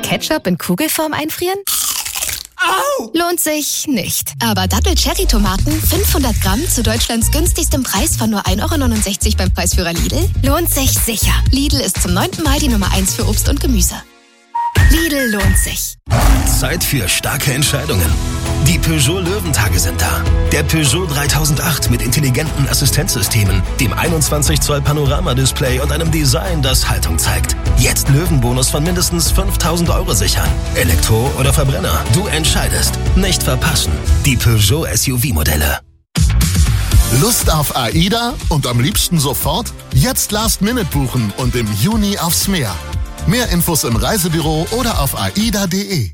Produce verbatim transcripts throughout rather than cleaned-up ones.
Ketchup in Kugelform einfrieren? Au! Lohnt sich nicht. Aber Dattel-Cherry-Tomaten fünfhundert Gramm zu Deutschlands günstigstem Preis von nur ein Euro neunundsechzig beim Preisführer Lidl lohnt sich sicher. Lidl ist zum neunten Mal die Nummer eins für Obst und Gemüse. Lidl lohnt sich. Zeit für starke Entscheidungen. Die Peugeot Löwentage sind da. Der Peugeot dreitausendacht mit intelligenten Assistenzsystemen, dem einundzwanzig Zoll Panoramadisplay und einem Design, das Haltung zeigt. Jetzt Löwenbonus von mindestens fünftausend Euro sichern. Elektro oder Verbrenner, du entscheidest. Nicht verpassen. Die Peugeot S U V-Modelle. Lust auf AIDA und am liebsten sofort? Jetzt Last Minute buchen und im Juni aufs Meer. Mehr Infos im Reisebüro oder auf aida punkt de.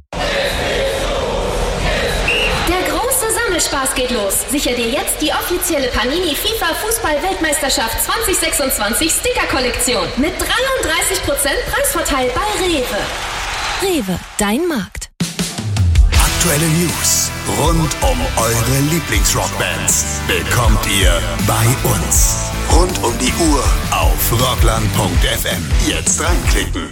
Der große Sammelsparen geht los. Sicher dir jetzt die offizielle Panini FIFA Fußball-Weltmeisterschaft zwanzig sechsundzwanzig Sticker-Kollektion mit dreiunddreißig Prozent Preisvorteil bei Rewe. Rewe, dein Markt. Aktuelle News rund um eure Lieblingsrockbands bekommt ihr bei uns. Rund um die Uhr auf rockland punkt f m. Jetzt reinklicken.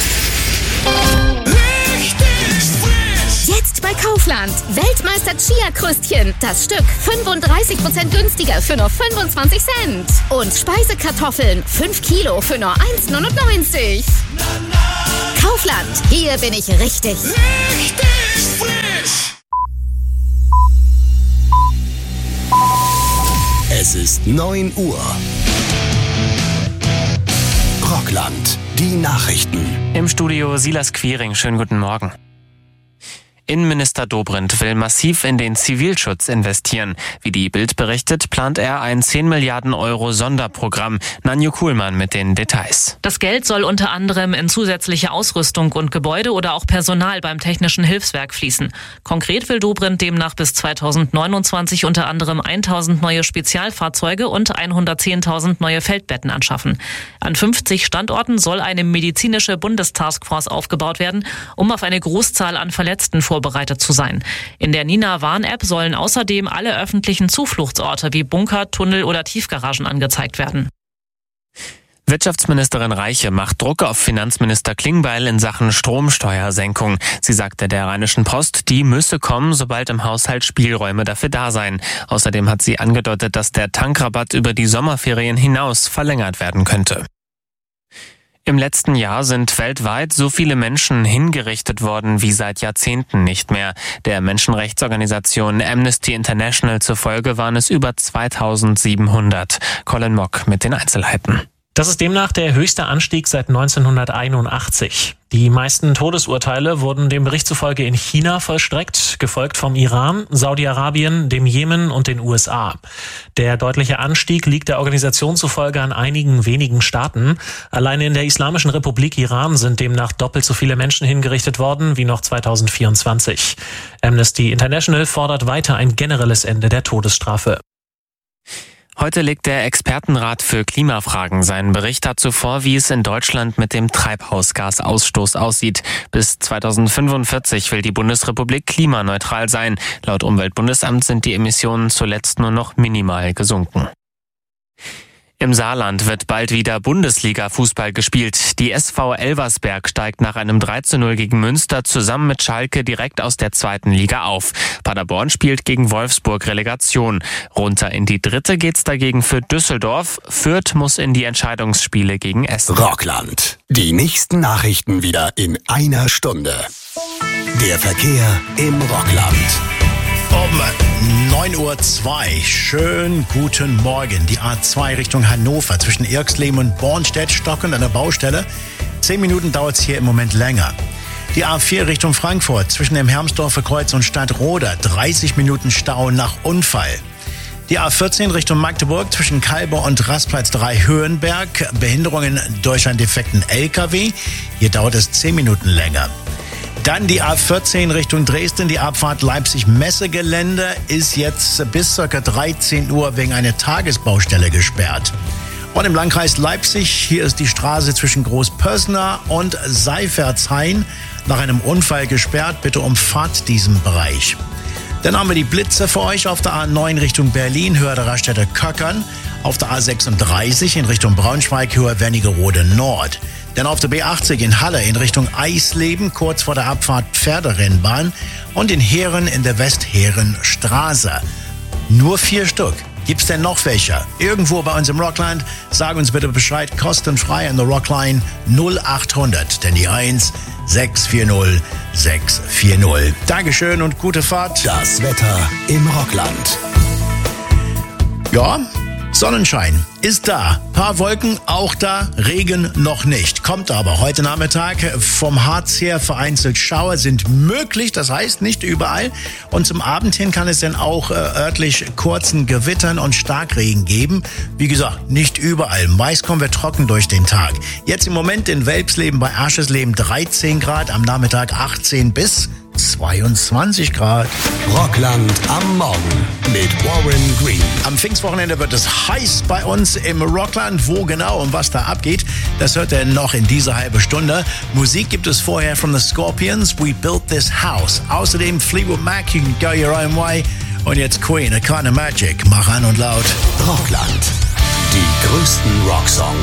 Jetzt bei Kaufland. Weltmeister Chia-Kröstchen. Das Stück fünfunddreißig Prozent günstiger für nur fünfundzwanzig Cent. Und Speisekartoffeln fünf Kilo für nur eins neunundneunzig. Kaufland. Hier bin ich richtig. Richtig frisch. Es ist neun Uhr. Rockland, die Nachrichten. Im Studio Silas Quiring. Schönen guten Morgen. Innenminister Dobrindt will massiv in den Zivilschutz investieren. Wie die Bild berichtet, plant er ein zehn Milliarden Euro Sonderprogramm. Nanju Kuhlmann mit den Details. Das Geld soll unter anderem in zusätzliche Ausrüstung und Gebäude oder auch Personal beim Technischen Hilfswerk fließen. Konkret will Dobrindt demnach bis zweitausendneunundzwanzig unter anderem tausend neue Spezialfahrzeuge und hundertzehntausend neue Feldbetten anschaffen. An fünfzig Standorten soll eine medizinische Bundestaskforce aufgebaut werden, um auf eine Großzahl an Verletzten vorzubereiten. vorbereitet zu sein. In der Nina-Warn-App sollen außerdem alle öffentlichen Zufluchtsorte wie Bunker, Tunnel oder Tiefgaragen angezeigt werden. Wirtschaftsministerin Reiche macht Druck auf Finanzminister Klingbeil in Sachen Stromsteuersenkung. Sie sagte der Rheinischen Post, die müsse kommen, sobald im Haushalt Spielräume dafür da seien. Außerdem hat sie angedeutet, dass der Tankrabatt über die Sommerferien hinaus verlängert werden könnte. Im letzten Jahr sind weltweit so viele Menschen hingerichtet worden wie seit Jahrzehnten nicht mehr. Der Menschenrechtsorganisation Amnesty International zufolge waren es über zweitausendsiebenhundert. Colin Mock mit den Einzelheiten. Das ist demnach der höchste Anstieg seit neunzehnhunderteinundachtzig. Die meisten Todesurteile wurden dem Bericht zufolge in China vollstreckt, gefolgt vom Iran, Saudi-Arabien, dem Jemen und den U S A. Der deutliche Anstieg liegt der Organisation zufolge an einigen wenigen Staaten. Alleine in der Islamischen Republik Iran sind demnach doppelt so viele Menschen hingerichtet worden wie noch zweitausendvierundzwanzig. Amnesty International fordert weiter ein generelles Ende der Todesstrafe. Heute legt der Expertenrat für Klimafragen seinen Bericht dazu vor, wie es in Deutschland mit dem Treibhausgasausstoß aussieht. Bis zweitausendfünfundvierzig will die Bundesrepublik klimaneutral sein. Laut Umweltbundesamt sind die Emissionen zuletzt nur noch minimal gesunken. Im Saarland wird bald wieder Bundesliga-Fußball gespielt. Die S V Elversberg steigt nach einem drei zu null gegen Münster zusammen mit Schalke direkt aus der zweiten Liga auf. Paderborn spielt gegen Wolfsburg Relegation. Runter in die dritte geht's dagegen für Düsseldorf. Fürth muss in die Entscheidungsspiele gegen Essen. Rockland. Die nächsten Nachrichten wieder in einer Stunde. Der Verkehr im Rockland. Um neun Uhr zwei. Schönen guten Morgen. Die A zwei Richtung Hannover zwischen Irxleben und Bornstedt stockend an der Baustelle. Zehn Minuten dauert es hier im Moment länger. Die A vier Richtung Frankfurt zwischen dem Hermsdorfer Kreuz und Stadtroda. dreißig Minuten Stau nach Unfall. Die A vierzehn Richtung Magdeburg zwischen Kalber und Rastplatz drei Höhenberg. Behinderungen durch einen defekten L K W. Hier dauert es zehn Minuten länger. Dann die A vierzehn Richtung Dresden. Die Abfahrt Leipzig-Messegelände ist jetzt bis ca. dreizehn Uhr wegen einer Tagesbaustelle gesperrt. Und im Landkreis Leipzig, hier ist die Straße zwischen Großpössner und Seifertshain nach einem Unfall gesperrt. Bitte umfahrt diesen Bereich. Dann haben wir die Blitze für euch auf der A neun Richtung Berlin, Höhe der Raststätte Köckern. Auf der A sechsunddreißig in Richtung Braunschweig, Höhe Wernigerode Nord. Dann auf der B achtzig in Halle in Richtung Eisleben, kurz vor der Abfahrt Pferderennbahn. Und in Heeren in der Westherenstraße. Nur vier Stück. Gibt's denn noch welche? Irgendwo bei uns im Rockland? Sag uns bitte Bescheid, kostenfrei an der Rockline null achthundert, denn die eins sechs vier null sechs vier null. Dankeschön und gute Fahrt. Das Wetter im Rockland. Ja, Sonnenschein ist da. Paar Wolken auch da, Regen noch nicht. Kommt aber heute Nachmittag vom Harz her vereinzelt Schauer sind möglich, das heißt nicht überall. Und zum Abend hin kann es dann auch äh, örtlich kurzen Gewittern und Starkregen geben. Wie gesagt, nicht überall. Meist kommen wir trocken durch den Tag. Jetzt im Moment in Welpsleben bei Aschersleben dreizehn Grad, am Nachmittag achtzehn bis zweiundzwanzig Grad. Rockland am Morgen mit Warren Green. Am Pfingstwochenende wird es heiß bei uns im Rockland. Wo genau und was da abgeht, das hört ihr noch in dieser halben Stunde. Musik gibt es vorher von The Scorpions, We Built This House. Außerdem Fleetwood Mac, You Can Go Your Own Way. Und jetzt Queen, A Kind of Magic. Mach an und laut. Rockland. Die größten Rocksongs.